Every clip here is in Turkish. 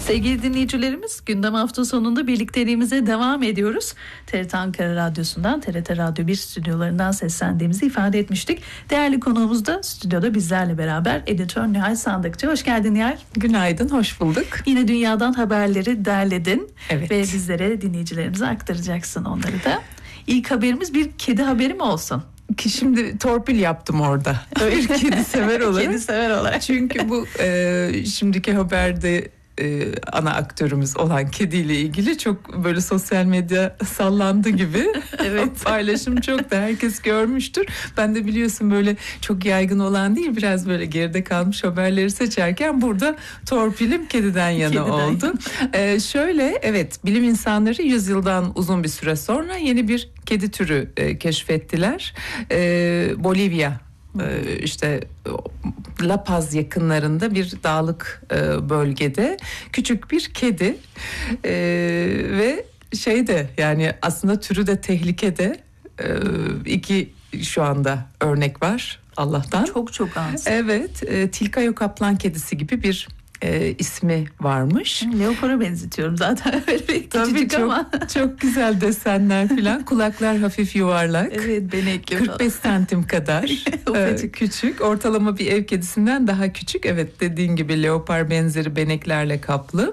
Sevgili dinleyicilerimiz, gündem hafta sonunda birlikteliğimize devam ediyoruz. TRT Ankara Radyosu'ndan, TRT Radyo 1 stüdyolarından seslendiğimizi ifade etmiştik. Değerli konuğumuz da stüdyoda bizlerle beraber editör Nihal Sandıkçı. Hoş geldin Nihal. Günaydın, hoş bulduk. Yine dünyadan haberleri derledin. Evet. Ve bizlere, dinleyicilerimize aktaracaksın onları da. İlk haberimiz bir kedi haberi mi olsun? Ki şimdi torpil yaptım orada. Bir kedi sever olarak. Kedi sever olarak. Çünkü bu şimdiki haberde ana aktörümüz olan kediyle ilgili çok böyle sosyal medya sallandı gibi. Evet. Paylaşım çok da herkes görmüştür. Ben de biliyorsun böyle çok yaygın olan değil, biraz böyle geride kalmış haberleri seçerken burada torpilim kediden yana oldu. Şöyle, evet, bilim insanları 100 yıldan uzun bir süre sonra yeni bir kedi türü keşfettiler. Bolivya, işte La Paz yakınlarında bir dağlık bölgede küçük bir kedi ve yani aslında türü de tehlikede. İki şu anda örnek var Allah'tan. Çok az. Evet, Tilkayo kaplan kedisi gibi bir ismi varmış. Leopara benzetiyorum zaten, öyle küçücük ama. Çok güzel desenler filan. Kulaklar hafif yuvarlak. Evet, benekli 45 santim kadar küçük. Ortalama bir ev kedisinden daha küçük. Evet, dediğin gibi leopar benzeri beneklerle kaplı.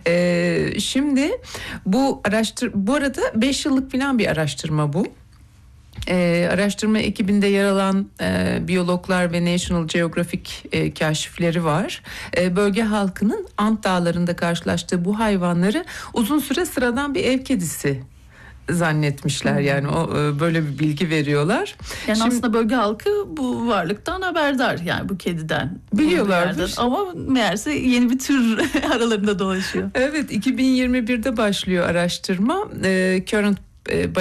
Şimdi bu arada 5 yıllık filan bir araştırma bu. Araştırma ekibinde yer alan biyologlar ve National Geographic kaşifleri var. Bölge halkının Ant Dağları'nda karşılaştığı bu hayvanları uzun süre sıradan bir ev kedisi zannetmişler. Yani o böyle bir bilgi veriyorlar. Yani aslında bölge halkı bu varlıktan haberdar, yani bu kediden biliyorlardır ama meğerse yeni bir tür aralarında dolaşıyor. Evet, 2021'de başlıyor araştırma. Current